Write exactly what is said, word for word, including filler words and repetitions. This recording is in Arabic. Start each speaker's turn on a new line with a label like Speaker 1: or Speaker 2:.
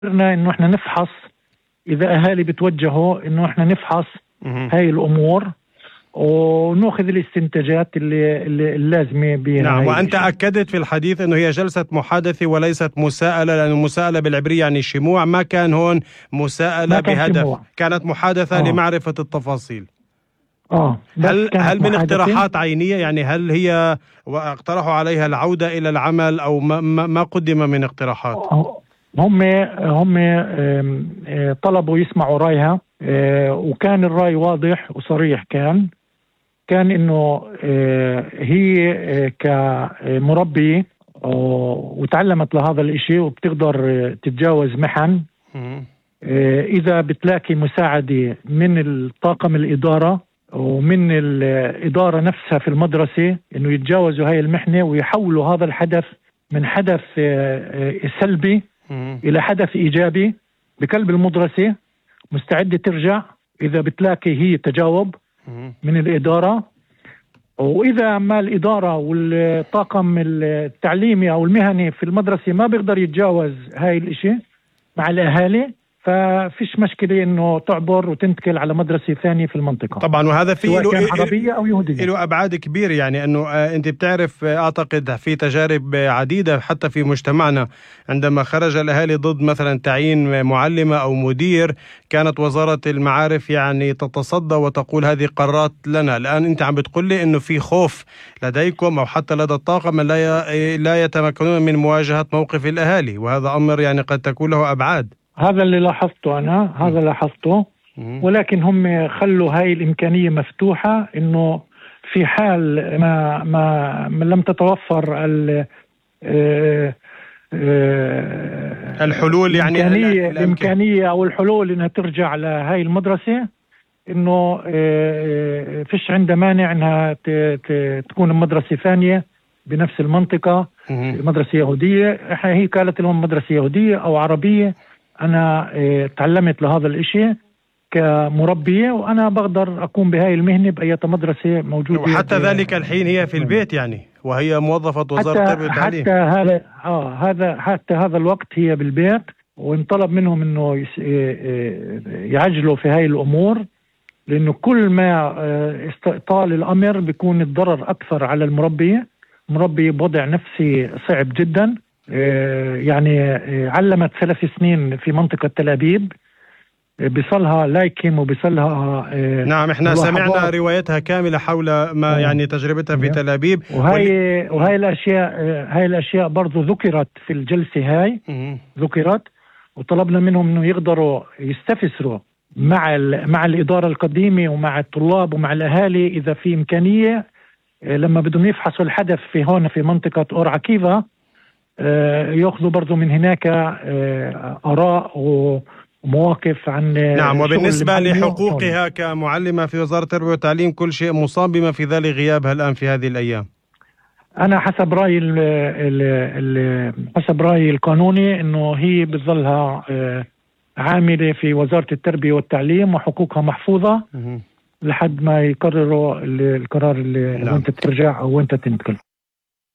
Speaker 1: قدرنا انه احنا نفحص اذا اهالي بتوجهوا انه احنا نفحص هاي الامور وناخذ الاستنتاجات اللي, اللي اللازمه بها.
Speaker 2: نعم، وانت اكدت في الحديث انه هي جلسه محادثه وليست مساءله، لان المساءله بالعبريه يعني شموع، ما كان هون مساءله بهدف شموع. كانت محادثه آه. لمعرفه التفاصيل.
Speaker 1: اه
Speaker 2: هل هل من اقتراحات عينيه؟ يعني هل هي واقترحوا عليها العوده الى العمل او ما, ما قدم من اقتراحات؟
Speaker 1: هم هم طلبوا يسمعوا رايها، وكان الراي واضح وصريح. كان كان انه هي كمربي وتعلمت لهذا الاشي وبتقدر تتجاوز محن اذا بتلاقي مساعدة من الطاقم الادارة ومن الادارة نفسها في المدرسة انه يتجاوزوا هاي المحنة ويحولوا هذا الحدث من حدث سلبي الى حدث ايجابي. بقلب المدرسة مستعدة ترجع اذا بتلاقي هي تجاوب من الادارة، واذا ما الادارة والطاقم التعليمي او المهني في المدرسة ما بيقدر يتجاوز هاي الاشي مع الاهالي، ففيش مشكلة انه تعبر وتنتقل على مدرسة ثانية في المنطقة
Speaker 2: طبعا. وهذا فيه
Speaker 1: سواء كان عربية او يهودية
Speaker 2: له ابعاد كبيرة، يعني انه انت بتعرف اعتقد في تجارب عديدة حتى في مجتمعنا عندما خرج الاهالي ضد مثلا تعيين معلمة او مدير، كانت وزارة المعارف يعني تتصدى وتقول هذه قرارات لنا. الان انت عم بتقول لي انه في خوف لديكم او حتى لدى الطاقم لا لا يتمكنون من مواجهة موقف الاهالي، وهذا امر يعني قد تكون له ابعاد.
Speaker 1: هذا اللي لاحظته أنا، هذا اللي لاحظته، ولكن هم خلوا هاي الإمكانية مفتوحة إنه في حال ما ما, ما لم تتوفر ال
Speaker 2: الحلول، يعني
Speaker 1: الإمكانية, الإمكانية أو الحلول إنها ترجع لهاي المدرسة، إنه فيش عندها مانع إنها تكون مدرسة ثانية بنفس المنطقة، مدرسة يهودية. هي قالت لهم مدرسة يهودية أو عربية. أنا اه تعلمت لهذا الإشي كمربية وأنا بقدر أقوم بهاي المهنة بأي مدرسة موجودة،
Speaker 2: وحتى ذلك الحين هي في البيت يعني وهي موظفة وزارة التربية والتعليم.
Speaker 1: حتى هذا آه هذا حتى هذا الوقت هي بالبيت، وانطلب منهم إنه يعجلوا في هاي الأمور، لأنه كل ما استطال الأمر بيكون الضرر أكثر على المربية. مربي بوضع نفسي صعب جدا، يعني علمت ثلاث سنين في منطقة تل أبيب، بيصلها لايكم وبيصلها
Speaker 2: نعم. احنا سمعنا روايتها كاملة حول ما يعني تجربتها في تل أبيب،
Speaker 1: وهي وهي الأشياء هاي الأشياء برضو ذكرت في الجلسة هاي ذكرت، وطلبنا منهم إنه يقدروا يستفسروا مع مع الإدارة القديمة ومع الطلاب ومع الأهالي إذا في إمكانية لما بدهم يفحصوا الحدث في هون في منطقة أور عكيفة يأخذوا برضو من هناك آراء ومواقف عن
Speaker 2: نعم. وبالنسبة لحقوقها كمعلمة في وزارة التربية والتعليم كل شيء مصاب بما في ذلك غيابها الآن في هذه الأيام.
Speaker 1: أنا حسب رأيي ال ال ال حسب رأيي القانوني إنه هي بتظلها عاملة في وزارة التربية والتعليم وحقوقها محفوظة لحد ما يقرروا القرار اللي نعم. وانت ترجع أو وانت تنتقل.